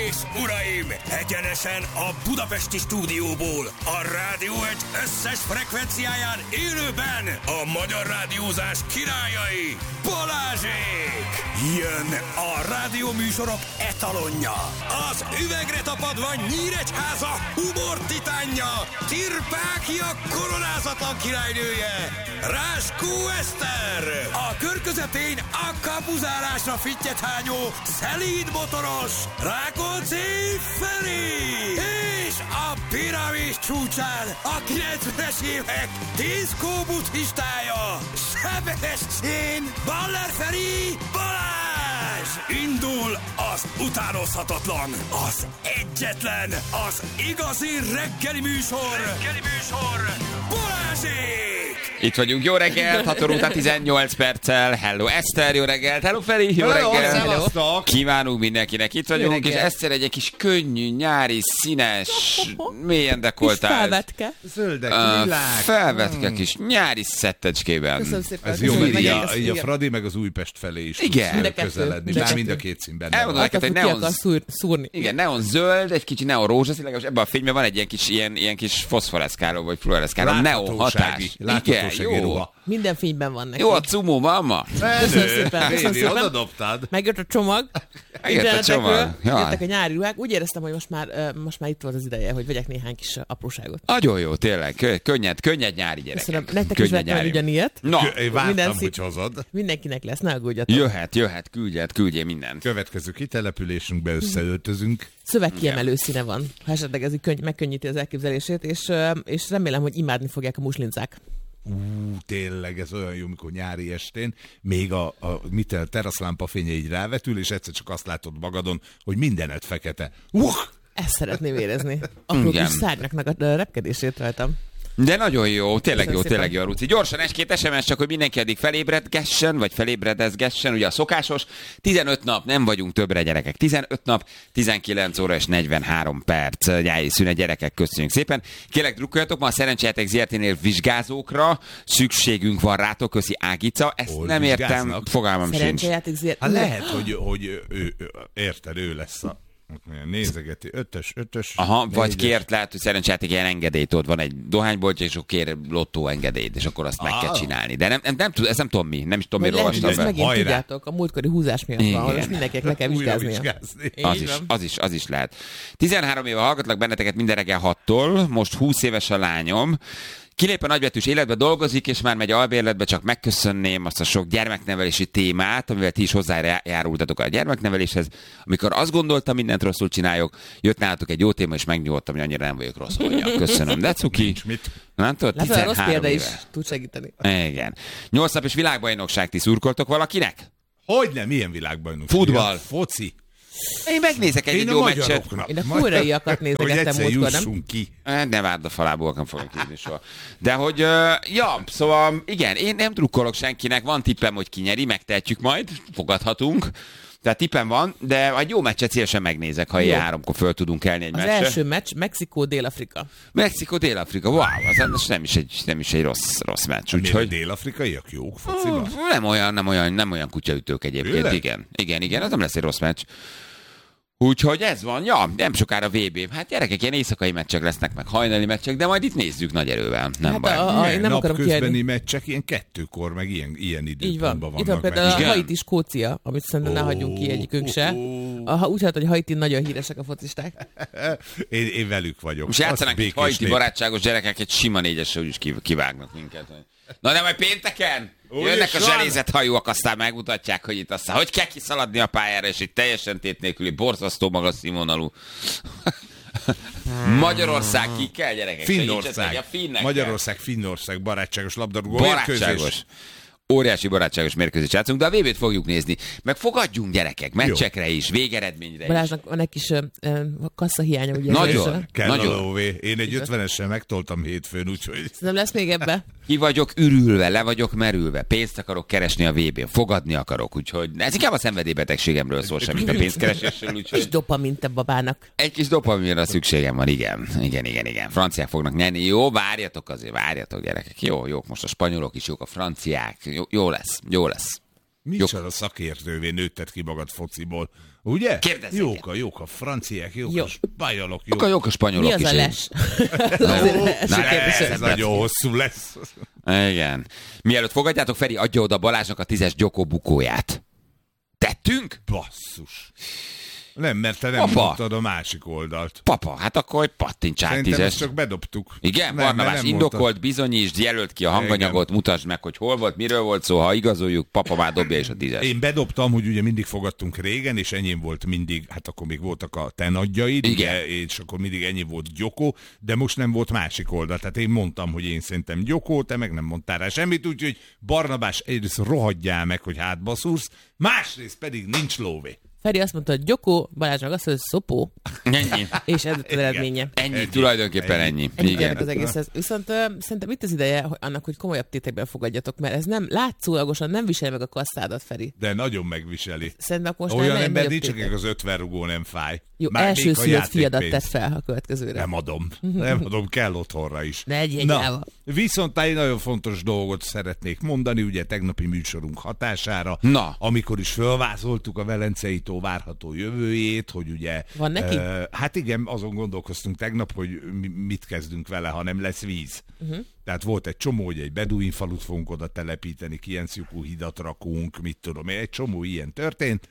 és uraim, egyenesen a budapesti stúdióból, a Rádió Egy összes frekvenciáján élőben a magyar rádiózás királyai, Balázsék! Jön a rádióműsorok etalonja, az üvegre tapadva Nyíregyháza humor titánja, Tirpákia koronázatlan királynője, Ráskó Eszter, a kör közepén a kapuzárásra fittyet hányó, szelíd motoros, Rákóczi Feri, és a piramis csúcsán a 90-es évek diszkó buddhistája, Sebestyén Baller Feri Balázs! Indul az utánozhatatlan, az egyetlen, az igazi reggeli műsor, Balázsék! Itt vagyunk, jó reggelt, 6 óra után 18 perccel. Hello Eszter, jó reggelt, hello Feri, jó reggelt. Hello. Kívánunk mindenkinek, itt vagyunk, és Eszter egy kis könnyű, nyári, színes, mélyen dekoltált. Felvetke. Zöldek, világ. Felvetke kis nyári szettecskében. Köszönöm szépen. Ez jó, mert így a Fradi meg az Újpest felé is Igen. tudsz közeledni. Már mind a két színben. Elmondom neked, hogy neon... szúrni. Igen, neon zöld, egy kicsi neon rózsaszín, legalábbis ebben a fényben van egy ilyen kis foszforeszkáló, vagy fluoreszkáló, neon hatás. Igen, jó. Minden fényben van neki. Jó a cumó, mamma. Köszönöm szépen. Oda dobtad. Megjött a csomag. Megjött a csomag. Jöttek a nyári ruhák. Úgy éreztem, hogy most már itt volt az ideje, hogy vegyek néhány kis apróságot. Nagyon jó, tényleg. Könnyed nyári gyerekek. Köszönöm. Nektek is vettem ugyanilyet. Na, én vártam, hogy hozod. Mindenkinek lesz, ne aggódjatok. Jöhet, küldjél mindent. Következő kitelepülésünkbe összeöltözünk. Szövegkiemelő színe van, ha esetleg ez így megkönnyíti az elképzelését, és remélem, hogy imádni fogják a muslincák. Tényleg, ez olyan jó, mikor nyári estén még a teraszlámpa fénye így rávetül, és egyszer csak azt látod magadon, hogy mindened fekete. Ezt szeretném érezni. Apró kis szárnyaknak a repkedését rajtam. De nagyon jó, tényleg jó, Ruci. Gyorsan egy-két SMS, csak hogy mindenki addig felébredgessen, vagy felébredezgessen, ugye a szokásos. 15 nap, nem vagyunk többre gyerekek. 15 nap, 19 óra és 43 perc nyári szünet, gyerekek, köszönjük szépen. Kérlek, drukkoljatok, ma a Szerencsejáték ZRT-nél vizsgázókra szükségünk van rátok, köszi Ágica. Ezt hol nem vizsgáznak? értem, fogalmam sincs. Szerencsejáték ZRT. Hát lehet, hogy ő lesz a nézegeti, ötös. Aha, vagy kért, lehet, hogy Szerencsejáték ilyen engedélyt ott van egy dohányboltja, és akkor kér lottó engedélyt, és akkor azt meg kell csinálni. De nem tudom mi, nem is tudom, miről olvastam be. Megint tudjátok, a múltkori húzás miatt van, most mindenkinek le kell vizsgáznia. Az is lehet. 13 éve hallgatlak benneteket minden reggel 6-tól, most 20 éves a lányom. Kilép a nagybetűs életbe, dolgozik, és már megy albérletbe, csak megköszönném azt a sok gyermeknevelési témát, amivel ti is hozzájárultatok a gyermekneveléshez. Amikor azt gondoltam, mindent rosszul csinálok, jött nálatok egy jó téma, és megnyugodtam, hogy annyira nem vagyok rossz mondja. Köszönöm. De cuki. Nem tudod, 13 rossz példa éve. is tud segíteni. Igen. 8 napos világbajnokság, ti szurkoltok valakinek? Hogyne, milyen világbajnokság? Futball. Foci. Én megnézek egy jó meccset. Én a koreaiakat nézegettem múltkor, nem? Ki. Ne várd a falából, nem fogok nézni soha. De hogy, szóval igen, én nem drukkolok senkinek, van tippem, hogy ki nyeri, megtehetjük majd, fogadhatunk. Tehát tippem van, de egy jó meccset szívesen megnézek, ha ilyen 3-kor föl tudunk kelni egy meccsre. Az első meccs, Mexikó-Dél-Afrika. Mexikó-Dél-Afrika, wow, az nem is egy rossz meccs. Úgyhogy dél-afrikaiak jók fociban? Nem olyan kutyaütők egyébként, igen, az nem lesz egy rossz meccs. Úgyhogy ez van, nem sokára VB. Hát gyerekek, ilyen éjszakai meccsek lesznek, meg hajnali meccsek, de majd itt nézzük nagy erővel. Nem baj. Nem napközbeni meccsek ilyen 2-kor, meg ilyen időpontban vannak. Itt van például a Haiti-Skócia, amit szerintem ne hagyjunk ki egyikünk se. Úgy hát, hogy Haiti nagyon híresek a focisták. Én velük vagyok. Most játszanak egy haiti barátságos gyerekek, egy sima 4-esre úgyis kivágnak minket. Na de majd pénteken jönnek a zselézett hajóak, aztán megmutatják, hogy itt aztán hogy kell kiszaladni a pályára, és egy teljesen tét nélküli, borzasztó magas színvonalú Magyarország ki kell, gyerekek? Finnország. Magyarország, Finnország barátságos labdarúgó mérkőzés. Óriási barátságos mérkőzést játszunk, de a VB-t fogjuk nézni. Meg fogadjunk gyerekek, meccsekre is, végeredményre is. Balázsnak van egy kis kasszahiánya, ugye? Nagyon. Kell a lóvé. Én egy 50-essel megtoltam hétfőn, úgyhogy... Nem lesz még ebbe? Ki vagyok ürülve, le vagyok merülve, pénzt akarok keresni a VB-n, fogadni akarok, úgyhogy ez inkább a szenvedélybetegségemről szól sem, mint a pénzkeresésről. Úgyhogy... Kis dopamin te babának. Egy kis dopaminra szükségem van, igen. Franciák fognak nyerni. Jó, várjatok gyerekek. Jók most a spanyolok is, jók a franciák. Jó lesz. Micsoda szakértővé nőtted ki magad fociból, ugye? Kérdezzék. Jók a franciák, jók a spanyolok, Jók a spanyolok Mi az is. a les? Ez nagyon hosszú lesz. Igen. Mielőtt fogadjátok, Feri adja oda Balázsnak a 10-es Gyoko bukóját. Tettünk? Basszus. Nem, mert te nem mondtad a másik oldalt. Papa, hát akkor pattints át Szerintem 10-es. ezt csak bedobtuk. Igen, Nem, Barnabás, nem indokolt, mondtad. bizonyítsd, jelölt ki a hanganyagot, mutasd meg, hogy hol volt, miről volt szó, ha igazoljuk, papa már dobja is a 10-es. Én bedobtam, hogy ugye mindig fogadtunk régen, és enyém volt mindig, hát akkor még voltak a te nagyjaid, ugye, és akkor mindig ennyi volt Gyoko, de most nem volt másik oldal. Tehát én mondtam, hogy én szerintem Gyoko, te meg nem mondtál rá semmit, úgyhogy Barnabás egyrészt rohadjál meg, hogy hátba szúrsz, másrészt pedig nincs lóvé. Feri azt mondta, hogy Gyoko, Balázs meg azt mondta, hogy Szopó, Ennyi. és ez az eredménye. Ennyi, tulajdonképpen ennyi. Ennyi Igen. az egészhez. Viszont szerintem itt az ideje annak, hogy komolyabb tétekben fogadjatok, mert ez nem látszólagosan nem viseli meg a kasszádat, Feri. De nagyon megviseli. Szerintem most Olyan nem ember nagyobb nincs, tétek. akik az 50 rugó nem fáj. Jó, Már még első a szülött fiadat játékpénz. tett fel a következőre. Nem adom, kell otthonra is. Ne egyégyába. Viszont egy nagyon fontos dolgot szeretnék mondani, ugye tegnapi műsorunk hatására, Na. amikor is fölvázoltuk a Velencei tó várható jövőjét, hogy ugye... Van neki? Hát igen, azon gondolkoztunk tegnap, hogy mit kezdünk vele, ha nem lesz víz. Tehát volt egy csomó, hogy egy beduin falut fogunk oda telepíteni, Kienc-Jukú hidat rakunk, mit tudom én, egy csomó ilyen történt.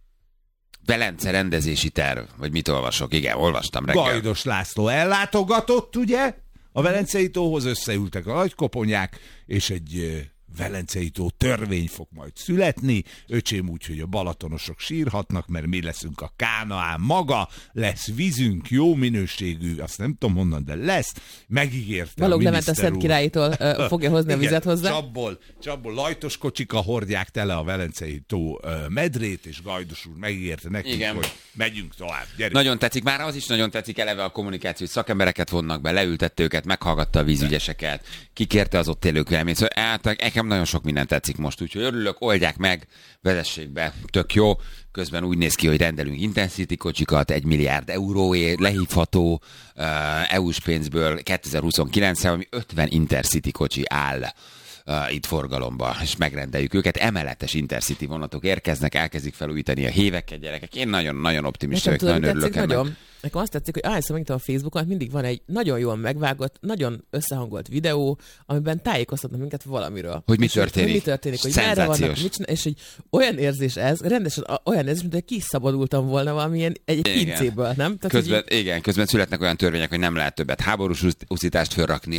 Velence rendezési terv, vagy mit olvasok? Igen, olvastam reggel. Gajdos László ellátogatott, ugye? A Velencei tóhoz összeültek a nagykoponyák, és egy Velencei tó törvény fog majd születni. Öcsém úgy, hogy a balatonosok sírhatnak, mert mi leszünk a Kánaán maga, lesz vízünk, jó minőségű, azt nem tudom honnan, de lesz. Megígérte Balogh a Levent a miniszter Szent úr. Királytól fogja hozni a Igen, vizet hozzá. Csapból lajtos kocsika hordják tele a Velencei tó medrét, és Gajdos úr megígérte nekünk, Igen. hogy megyünk tovább. Gyerünk. Nagyon tetszik, már az is nagyon tetszik eleve a kommunikáció, hogy szakembereket vonnak be, leültette őket, meghallgatta a vízügyeseket, kikérte az ott élők véleményt. Szóval nekem nagyon sok minden tetszik most, úgyhogy örülök, oldják meg, vezessék be, tök jó. Közben úgy néz ki, hogy rendelünk Intensity kocsikat, 1 milliárd euróért, lehívható EU-s pénzből 2029-re, ami 50 Intercity kocsi áll itt forgalomba, és megrendeljük őket. Emeletes Intercity vonatok érkeznek, elkezdik felújítani a héveket, gyerekek. Én nagyon-nagyon optimista vagyok, nagyon örülök ennek. Nagyon. Nekem azt tetszik, hogy ahányszor megnyitom a Facebookon, mindig van egy nagyon jól megvágott, nagyon összehangolt videó, amiben tájékoztatnak minket valamiről. Hogy mi és történik. Hogy mi történik, hogy merre vannak, Szenzációs. mit csinál, és hogy olyan érzés ez, rendesen olyan érzés, mint hogy kiszabadultam volna valamilyen egy Igen. pincéből, nem? Tehát, Közben, igen, közben születnek olyan törvények, hogy nem lehet többet háborús uszítást fölrakni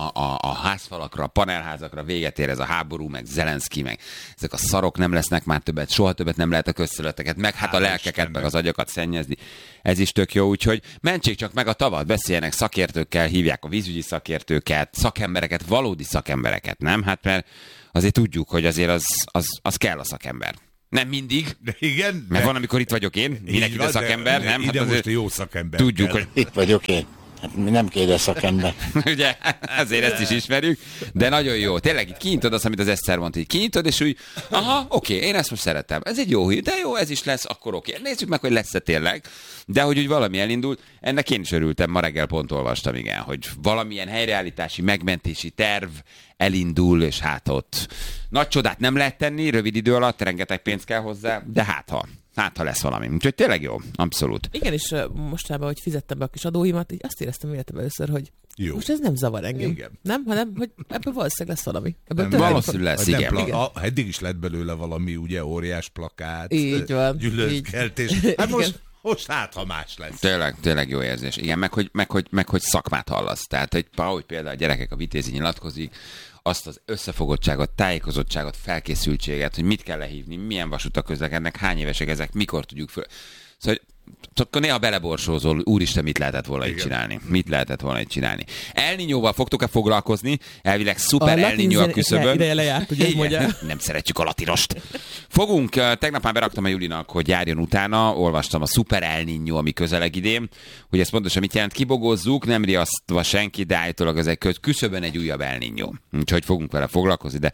a házfalakra, a panelházakra, véget ér ez a háború, meg Zelenszky, meg ezek a szarok nem lesznek már többet, soha többet nem lehet a közszöveteket, meg hát a lelkeket, Istennek. meg az agyakat szennyezni. Ez is tök jó, úgyhogy mentsék csak meg a tavat, beszéljenek szakértőkkel, hívják a vízügyi szakértőket, szakembereket, valódi szakembereket, nem? Hát mert azért tudjuk, hogy azért az kell a szakember. Nem mindig, De igen, mert de- van, amikor itt vagyok én, Így minek ide van, szakember, de nem? Ide Hát most azért a jó szakember tudjuk, kell. hogy Itt vagyok én. Hát mi nem kérdez szakember. ugye, azért ezt is ismerjük, de nagyon jó. Tényleg így kinyitod azt, amit az Eszter mondta, így kinyitod, és úgy, aha, oké, én ezt most szeretem. Ez egy jó hír, de jó, ez is lesz, akkor oké. Nézzük meg, hogy lesz-e tényleg. De hogy úgy valami elindult, ennek én is örültem, ma reggel pont olvastam, igen, hogy valamilyen helyreállítási, megmentési terv elindul, és hát ott nagy csodát nem lehet tenni, rövid idő alatt, rengeteg pénz kell hozzá, de hát ha lesz valami. Úgyhogy tényleg jó, abszolút. Igen, és mostában, hogy fizettem be a kis adóimat, így azt éreztem életemben először, hogy Jó. most ez nem zavar engem. Igen. Nem, hanem, hogy ebből valószínűleg lesz valami. Ebből Nem, tényleg valószínűleg lesz, Vagy nem igen. eddig is lett belőle valami, ugye, óriás plakát, Így van, gyűlöletkeltés. így. Hát Igen. most hát, ha más lesz. Tényleg jó érzés. Igen, meg hogy szakmát hallasz. Tehát, hogy ahogy például a gyerekek a Vitézi nyilatkozik, azt az összefogottságot, tájékozottságot, felkészültséget, hogy mit kell lehívni, milyen vasutak közlekednek, hány évesek ezek, mikor tudjuk föl. Szóval, akkor néha beleborsózol, úristen, mit lehetett volna itt csinálni? Mit lehetett volna itt csinálni? El Niñóval fogtok-e foglalkozni? Elvileg szuper A El Niñó a latin küszöbön. ideje lejárt, ugye, Igen, mondja. nem szeretjük a latinost. Fogunk, tegnap már beraktam a Julinak, hogy járjon utána, olvastam a szuper El Niñó, ami közeleg idén, hogy ez pontosan mit jelent, kibogozzuk, nem riasztva senki, de állítólag ez egy küszöbön egy újabb El Niñó. Úgyhogy fogunk vele foglalkozni, de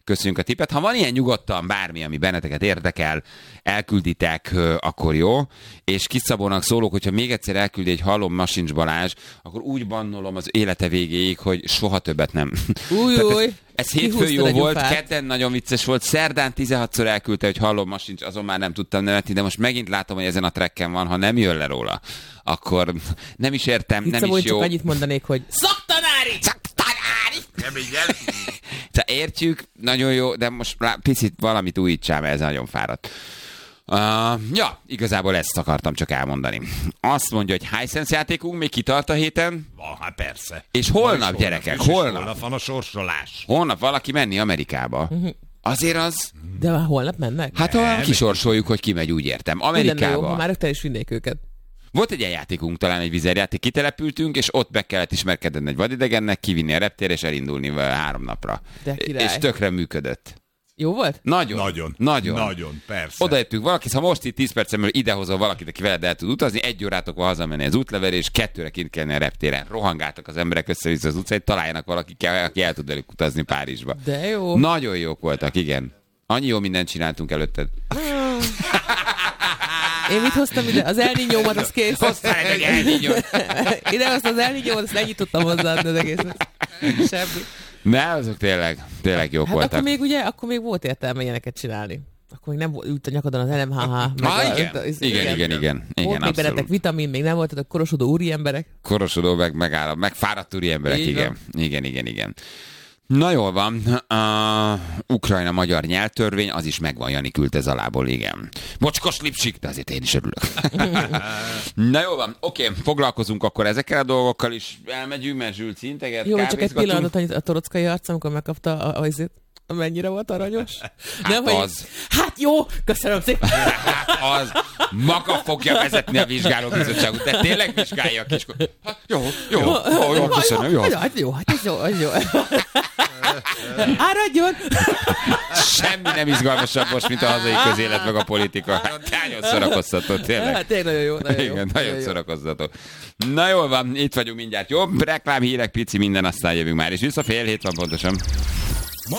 köszönjük a tippet. Ha van ilyen nyugodtan bármi, ami benneteket érdekel, elkülditek, akkor jó. És Kis Szabónak szólok, hogyha még egyszer elküldi egy Hallom Masincs Balázs, akkor úgy bannolom az élete végéig, hogy soha többet nem. Új. Ez hétfőn jó volt, kedden nagyon vicces volt, szerdán 16-szor elküldte, hogy Hallom Masincs, azon már nem tudtam nevetni, de most megint látom, hogy ezen a trekken van, ha nem jön le róla, akkor nem is értem, nem is jó. Csak annyit mondanárik, hogy szaktanári! Nem így el. Értjük, nagyon jó, de most picit valamit újítsál, mert ez nagyon fáradt. Ja, igazából ezt akartam csak elmondani. Azt mondja, hogy Hisense játékunk még kitart a héten. Hát persze. És holnap, gyerekek, holnap van a sorsolás. Holnap valaki menni Amerikába. Azért az... De már holnap mennek? Hát ha kisorsoljuk, hogy ki megy, úgy értem. Amerikába. Jó, ha már rögtön is vinnék őket. Volt egy ilyen játékunk, talán egy vizerjáték, kitelepültünk, és ott be kellett ismerkedni egy vadidegennek, kivinni a reptérre, és elindulni 3 napra. És tökre működött. Jó volt? Nagyon, persze. Odajöttünk valaki, ha most itt 10 percemről idehozol valakit, aki veled el tud utazni, 1 órátok van hazamenni az útlevél, és 2-re kint kellene a reptéren. Rohangáltak az emberek össze-vissza az utcán, találjanak valaki, aki el tud velük utazni Párizsba. De jó. Nagyon jók voltak, igen. Annyi jó mindent csináltunk előtted. Én mit hoztam ide? Az El Niñómat, az kész. Hoztál egy El Niñót. Ide hoztam az El Niñómat, azt ennyit tudtam hozzáadni az egészet. Semmi. Ne, azok tényleg jók voltak. Akkor még volt értelme ilyeneket csinálni. Akkor még nem volt a nyakadon az LMHH. Igen, volt még bennetek vitamin, még nem voltatok korosodó úri emberek. Korosodó, meg fáradt úri emberek, igen. Na jól van, Ukrajna-magyar nyelvtörvény, az is megvan, Jani küldte Zalából, igen. Mocskos lipsik, de azért én is örülök. Na jól van, oké, foglalkozunk akkor ezekkel a dolgokkal is, elmegyünk, mert Zsülc integet, jó, csak egy pillanatot annyit a Torockai arc, amikor megkapta azért. Mennyire volt aranyos? Hát az. Hát jó, köszönöm szépen. Az maga fogja vezetni a vizsgálóbizottságot, de tényleg vizsgálja a kiskor. Hát jó, köszönöm, jó. Hát ez jó. Áradjon! Semmi nem izgalmasabb most, mint a hazai közélet meg a politika. Hát nagyon szórakoztató, tényleg. Hát tényleg nagyon jó. Igen, nagyon szórakoztató. Na jól van, itt vagyunk mindjárt. Jó, reklámhírek, pici minden, aztán jövünk már. És vissza 6:30 van pontosan.